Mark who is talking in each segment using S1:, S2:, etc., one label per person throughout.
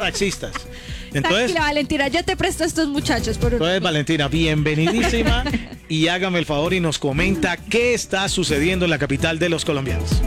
S1: taxistas. Entonces,
S2: tranquila, Valentina, yo te presto a estos muchachos por un...
S1: Entonces, Valentina, bienvenidísima y hágame el favor y nos comenta qué está sucediendo en la capital de los colombianos.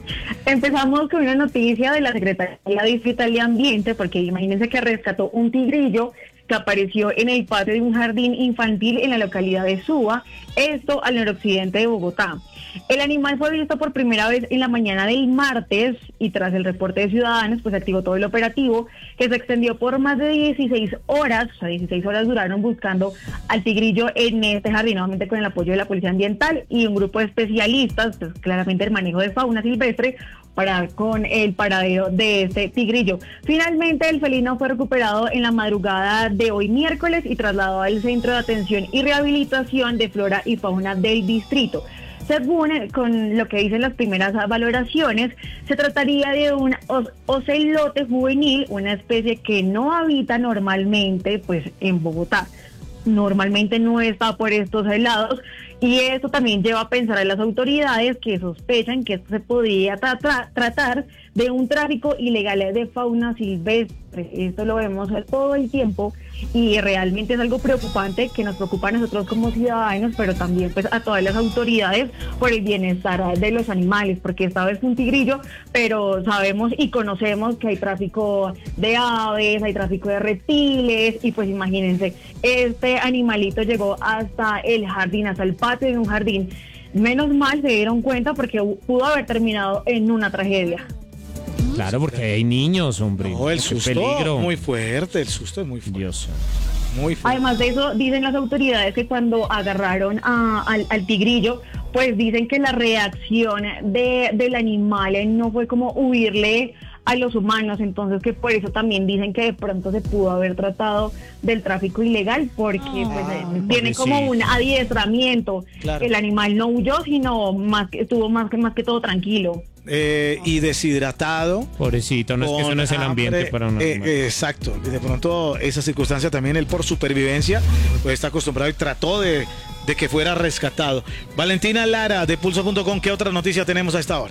S3: Empezamos con una noticia de la Secretaría Distrital de Ambiente, porque imagínense que rescató un tigrillo que apareció en el patio de un jardín infantil en la localidad de Suba, esto al noroccidente de Bogotá. El animal fue visto por primera vez en la mañana del martes y tras el reporte de ciudadanos, pues activó todo el operativo que se extendió por más de 16 horas, o sea, 16 horas duraron buscando al tigrillo en este jardín, nuevamente con el apoyo de la Policía Ambiental y un grupo de especialistas, pues claramente el manejo de fauna silvestre, para dar con el paradero de este tigrillo. Finalmente, el felino fue recuperado en la madrugada de hoy miércoles y trasladado al Centro de Atención y Rehabilitación de Flora y Fauna del distrito. Según con lo que dicen las primeras valoraciones, se trataría de un ocelote juvenil, una especie que no habita normalmente pues en Bogotá. Normalmente no está por estos lados y esto también lleva a pensar a las autoridades que sospechan que esto se podría tratar de un tráfico ilegal de fauna silvestre. Esto lo vemos todo el tiempo y realmente es algo preocupante que nos preocupa a nosotros como ciudadanos, pero también pues a todas las autoridades por el bienestar de los animales, porque esta vez fue un tigrillo, pero sabemos y conocemos que hay tráfico de aves, hay tráfico de reptiles y pues imagínense, este animalito llegó hasta el jardín, hasta el patio de un jardín. Menos mal se dieron cuenta porque pudo haber terminado en una tragedia.
S4: Claro, porque hay niños, hombre.
S1: No, el susto
S4: peligro.
S1: muy fuerte, el susto es muy fuerte.
S4: Dios.
S1: Muy fuerte.
S3: Además de eso, dicen las autoridades que cuando agarraron al tigrillo, pues dicen que la reacción del animal no fue como huirle a los humanos, entonces que por eso también dicen que de pronto se pudo haber tratado del tráfico ilegal, porque tiene como un adiestramiento. Claro. El animal no huyó, sino estuvo más que todo tranquilo.
S1: Y deshidratado.
S4: Pobrecito, no es que eso no es el ambiente para un animal.
S1: Exacto, y de pronto esa circunstancia también él por supervivencia pues está acostumbrado y trató de que fuera rescatado. Valentina Lara de Pulso.com, ¿qué otra noticia tenemos a esta hora?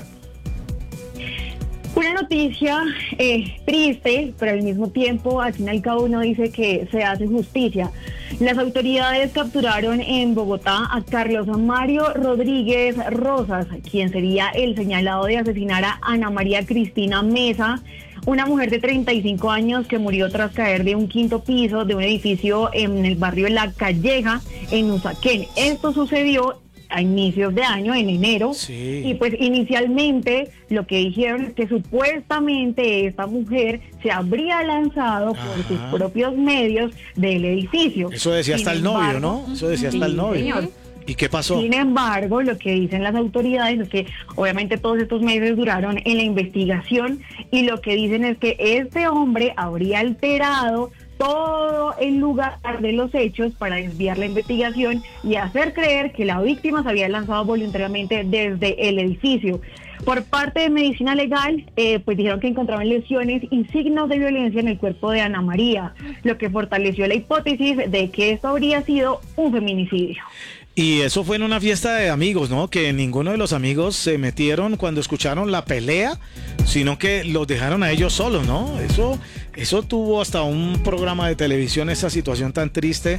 S3: Una noticia triste, pero al mismo tiempo, al fin y al cabo uno dice que se hace justicia. Las autoridades capturaron en Bogotá a Carlos Mario Rodríguez Rosas, quien sería el señalado de asesinar a Ana María Cristina Mesa, una mujer de 35 años que murió tras caer de un quinto piso de un edificio en el barrio La Calleja, en Usaquén. Esto sucedió a inicios de año, en enero, sí. Y pues inicialmente lo que dijeron es que supuestamente esta mujer se habría lanzado por sus propios medios del edificio.
S1: Eso decía hasta el novio, ¿no? Eso decía hasta el novio. Señor. ¿Y qué pasó?
S3: Sin embargo, lo que dicen las autoridades es que obviamente todos estos meses duraron en la investigación y lo que dicen es que este hombre habría alterado todo el lugar de los hechos para desviar la investigación y hacer creer que la víctima se había lanzado voluntariamente desde el edificio. Por parte de medicina legal, pues dijeron que encontraban lesiones y signos de violencia en el cuerpo de Ana María, lo que fortaleció la hipótesis de que esto habría sido un feminicidio.
S1: Y eso fue en una fiesta de amigos, ¿no? Que ninguno de los amigos se metieron cuando escucharon la pelea, sino que los dejaron a ellos solos, ¿no? Eso tuvo hasta un programa de televisión, esa situación tan triste.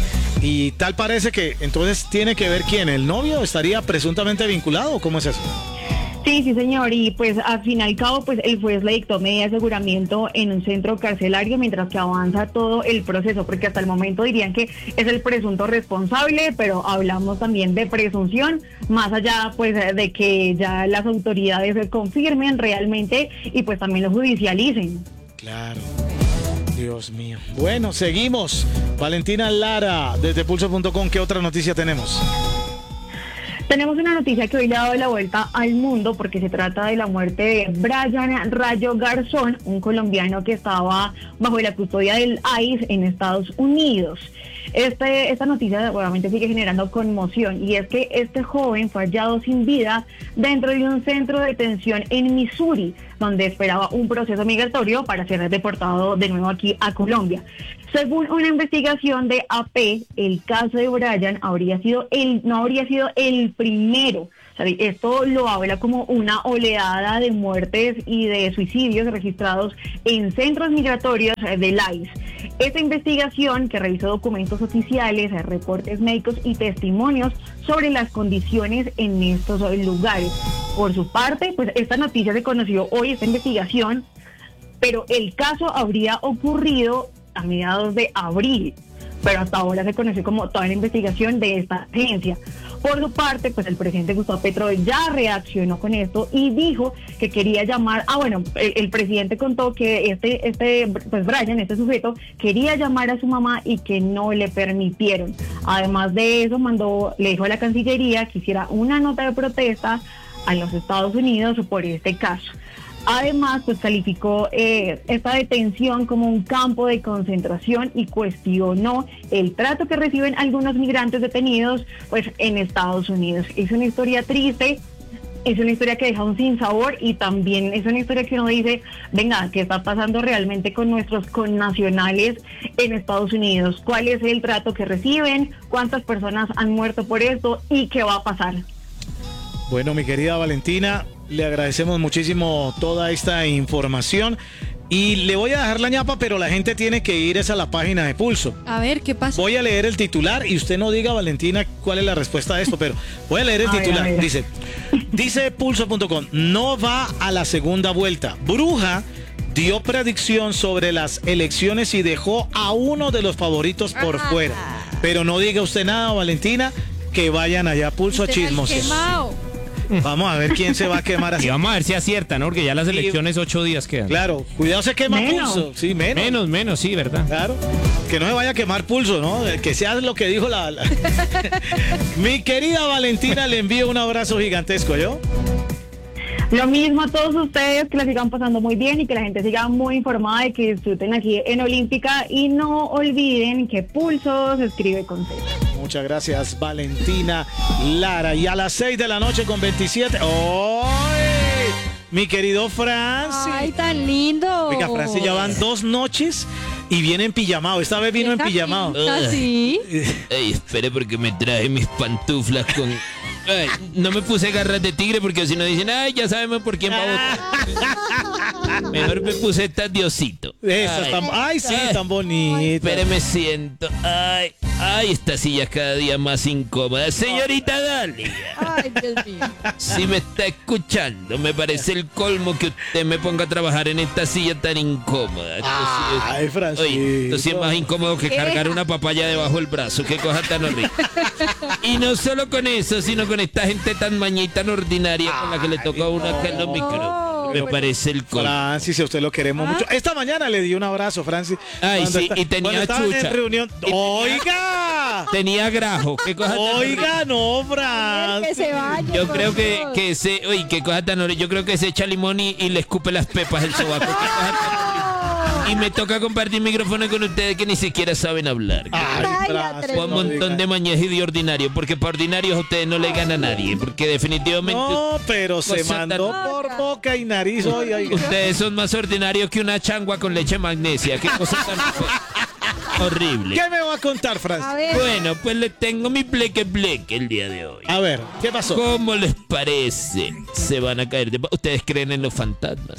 S1: Y tal parece que entonces tiene que ver quién, ¿el novio estaría presuntamente vinculado o cómo es eso?
S3: Sí, señor, y pues al fin y al cabo pues el juez le dictó medida de aseguramiento en un centro carcelario mientras que avanza todo el proceso, porque hasta el momento dirían que es el presunto responsable, pero hablamos también de presunción, más allá pues de que ya las autoridades confirmen realmente y pues también lo judicialicen.
S1: Claro. Dios mío. Bueno, seguimos. Valentina Lara desde Pulso.com, ¿qué otra noticia tenemos?
S3: Tenemos una noticia que hoy le ha dado la vuelta al mundo porque se trata de la muerte de Brian Rayo Garzón, un colombiano que estaba bajo la custodia del ICE en Estados Unidos. Esta noticia obviamente sigue generando conmoción y es que este joven fue hallado sin vida dentro de un centro de detención en Missouri, donde esperaba un proceso migratorio para ser deportado de nuevo aquí a Colombia. Según una investigación de AP, el caso de Brian no habría sido el primero. O sea, esto lo habla como una oleada de muertes y de suicidios registrados en centros migratorios del ICE. Esta investigación, que revisó documentos oficiales, reportes médicos y testimonios sobre las condiciones en estos lugares. Por su parte, pues esta noticia se conoció hoy, esta investigación, pero el caso habría ocurrido a mediados de abril, pero hasta ahora se conoce como toda la investigación de esta agencia. Por su parte, pues el presidente Gustavo Petro ya reaccionó con esto y dijo que quería llamar, el presidente contó que pues Brian, este sujeto, quería llamar a su mamá y que no le permitieron. Además de eso, le dijo a la Cancillería que hiciera una nota de protesta a los Estados Unidos por este caso. Además, pues calificó esta detención como un campo de concentración y cuestionó el trato que reciben algunos migrantes detenidos pues en Estados Unidos. Es una historia triste, es una historia que deja un sinsabor y también es una historia que uno dice, venga, ¿qué está pasando realmente con nuestros connacionales en Estados Unidos? ¿Cuál es el trato que reciben? ¿Cuántas personas han muerto por esto? ¿Y qué va a pasar?
S1: Bueno, mi querida Valentina, le agradecemos muchísimo toda esta información y le voy a dejar la ñapa, pero la gente tiene que ir a la página de Pulso.
S2: A ver, ¿qué pasa?
S1: Voy a leer el titular y usted no diga, Valentina, cuál es la respuesta a esto, pero voy a leer el titular. Dice Pulso.com, no va a la segunda vuelta. Bruja dio predicción sobre las elecciones y dejó a uno de los favoritos por fuera. Pero no diga usted nada, Valentina, que vayan allá a Pulso Chismosos. Vamos a ver quién se va a quemar así.
S4: Y vamos a ver si acierta, ¿no? Porque ya las elecciones 8 días quedan.
S1: Claro, cuidado, se quema Pulso. Sí,
S4: Menos, sí, ¿verdad?
S1: Claro. Que no se vaya a quemar Pulso, ¿no? Que sea lo que dijo Mi querida Valentina, le envío un abrazo gigantesco, ¿yo?
S3: Lo mismo a todos ustedes, que la sigan pasando muy bien y que la gente siga muy informada y que disfruten aquí en Olímpica y no olviden que Pulso se escribe con C.
S1: Muchas gracias, Valentina Lara. Y a las 6:27. ¡Ay! Mi querido Francis.
S2: ¡Ay, tan lindo!
S1: Oiga, Francis, ya van 2 noches y viene en pijamado. Esta vez vino en pijamado.
S2: ¿Sí?
S5: Ey, espere porque me traje mis pantuflas con... Ay, no me puse garras de tigre porque si no dicen, ay, ya sabemos por quién va a votar. Mejor me puse estas de osito.
S1: Ay, sí, tan bonito.
S5: Espere, me siento. Ay, esta silla es cada día más incómoda. Señorita Dalia.
S2: Ay, Dios mío.
S5: Si me está escuchando, me parece el colmo que usted me ponga a trabajar en esta silla tan incómoda.
S1: Ay, Francisco.
S5: Oye, esto sí es más incómodo que cargar una papaya debajo del brazo. Qué cosa tan horrible. Y no solo con eso, sino con esta gente tan maña y tan ordinaria con la que le toca a uno acá en los micrófonos. Me parece el colmo.
S1: Francis, a usted lo queremos mucho. Esta mañana le di un abrazo, Francis.
S5: Ay, sí, y tenía chucha.
S1: En reunión. ¡Oiga!
S5: Tenía grajo. ¿Qué cosa tan
S1: Oiga,
S5: horrible?
S1: no, Francis.
S2: Que se vaya.
S5: Yo creo que ese, oye, qué cosa tan horrible. Yo creo que se echa limón y le escupe las pepas el sobaco. Qué cosa tan horrible. Y me toca compartir micrófono con ustedes que ni siquiera saben hablar.
S1: Ay,
S5: Un montón de mañas y de ordinario, porque para ordinarios a ustedes no le gana a nadie, porque definitivamente...
S1: No, pero se mandó por boca y nariz hoy.
S5: Ustedes son más ordinarios que una changua con leche magnesia. Qué cosa tan horrible.
S1: ¿Qué me va a contar, Francis?
S5: Bueno, pues le tengo mi bleque el día de hoy.
S1: A ver, ¿qué pasó?
S5: ¿Cómo les parece? Se van a caer de... ¿Ustedes creen en los fantasmas?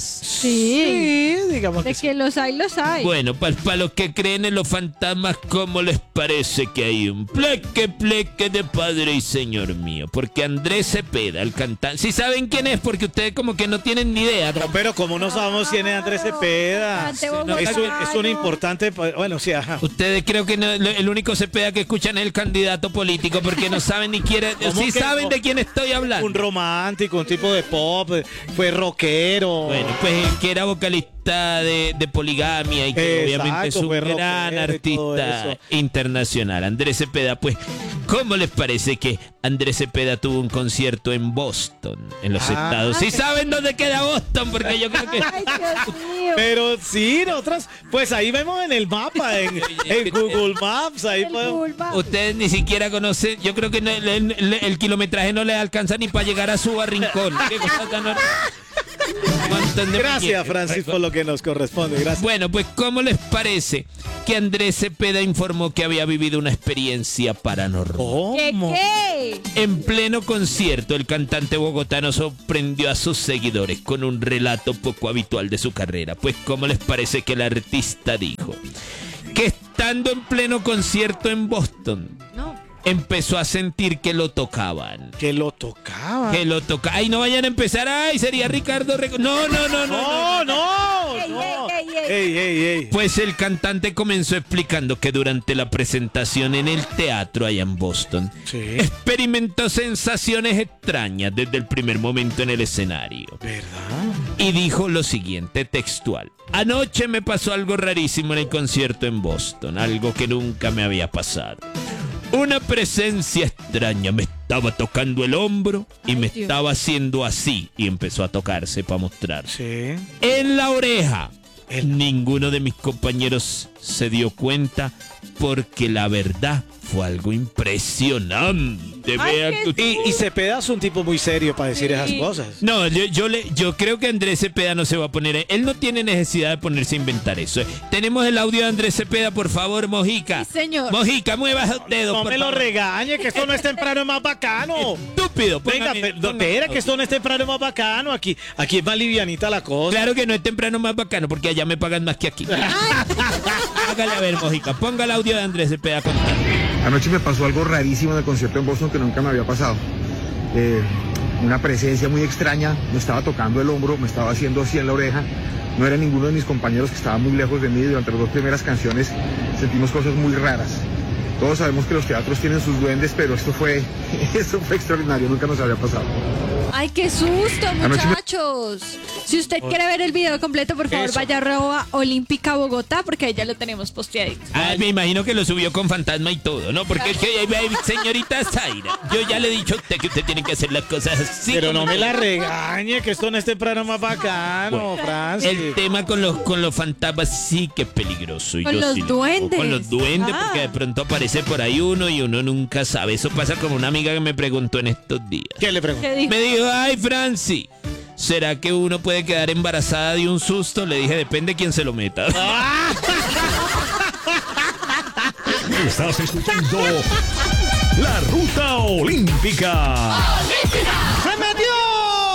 S2: Sí,
S1: digamos
S2: de que los hay, los hay.
S5: Bueno, para los que creen en los fantasmas, ¿cómo les parece que hay un pleque de Padre y Señor mío? Porque Andrés Cepeda, el cantante... ¿Sí saben quién es? Porque ustedes como que no tienen ni idea.
S1: No, pero como no sabemos quién es Andrés Cepeda. Es un importante... Bueno, sí, ajá.
S5: Ustedes creo que no, el único Cepeda que escuchan es el candidato político porque no saben ni quieren... Sí saben de quién estoy hablando.
S1: Un romántico, un tipo de pop, fue rockero.
S5: Bueno, pues el que era vocalista de Poligamia y que obviamente es un gran artista internacional. Andrés Cepeda, pues, ¿cómo les parece que Andrés Cepeda tuvo un concierto en Boston, en los Estados? ¿Sí saben dónde queda Boston? Porque yo creo que...
S2: Ay, Dios mío.
S1: Pero sí, nosotros, pues ahí vemos en el mapa, en Google Maps, ahí podemos...
S5: Ustedes ni siquiera conocen, yo creo que el kilometraje no les alcanza ni para llegar a su rincón. ¿Qué cosa tan
S1: Gracias, Francis, por lo que nos corresponde. Gracias.
S5: Bueno, pues, ¿cómo les parece que Andrés Cepeda informó que había vivido una experiencia paranormal.
S2: ¿Qué?
S5: En pleno concierto, el cantante bogotano sorprendió a sus seguidores con un relato poco habitual de su carrera. Pues, ¿cómo les parece que el artista dijo? Que estando en pleno concierto en Boston, empezó a sentir que lo tocaban.
S1: Que lo tocaban.
S5: Ay, no vayan a empezar. Ay, sería Ricardo. No.
S1: Ey.
S5: Pues el cantante comenzó explicando que durante la presentación en el teatro allá en Boston, experimentó sensaciones extrañas desde el primer momento en el escenario.
S1: ¿Verdad?
S5: Y dijo lo siguiente, textual. Anoche me pasó algo rarísimo en el concierto en Boston, algo que nunca me había pasado. Una presencia extraña me estaba tocando el hombro y me estaba haciendo así. Y empezó a tocarse para mostrar. En la oreja. Ninguno de mis compañeros se dio cuenta porque la verdad fue algo impresionante.
S1: Y Cepeda es un tipo muy serio para decir esas cosas.
S5: No, yo creo que Andrés Cepeda no se va a poner. Él no tiene necesidad de ponerse a inventar eso. Tenemos el audio de Andrés Cepeda, por favor, Mojica.
S2: Sí, señor.
S5: Mojica, mueva el dedo.
S1: No me lo regañe, que esto no es temprano, es más bacano.
S5: Estúpido.
S1: Venga, espera, que esto no es temprano, es más bacano. Aquí es más livianita la cosa.
S5: Claro que no es temprano más bacano, porque allá me pagan más que aquí. Hágale a ver, Mojica. Ponga el audio de Andrés Cepeda contando.
S6: Anoche me pasó algo rarísimo en el concierto en Boston que nunca me había pasado. Una presencia muy extraña, me estaba tocando el hombro, me estaba haciendo así en la oreja. No era ninguno de mis compañeros que estaba muy lejos de mí. Durante las 2 primeras canciones sentimos cosas muy raras. Todos sabemos que los teatros tienen sus duendes, pero esto fue extraordinario, nunca nos había pasado.
S2: ¡Ay, qué susto, muchachos! Si usted quiere ver el video completo, por favor, vaya a @Olímpica Bogotá, porque ahí ya lo tenemos posteadito.
S5: Me imagino que lo subió con fantasma y todo, ¿no? Porque es que, señorita Zaira, yo ya le he dicho a usted que usted tiene que hacer las cosas así.
S1: Pero no me la regañe, que esto no es temprano más bacano, Francis.
S5: El tema con los fantasmas sí que es peligroso.
S2: Con los duendes.
S5: Con los duendes, porque de pronto aparece por ahí uno y uno nunca sabe. Eso pasa como una amiga que me preguntó en estos días.
S1: ¿Qué le preguntó?
S5: Me dijo, ay, Franci, ¿será que uno puede quedar embarazada de un susto? Le dije, depende quién se lo meta.
S7: Estás escuchando La Ruta Olímpica.
S1: ¡Se metió!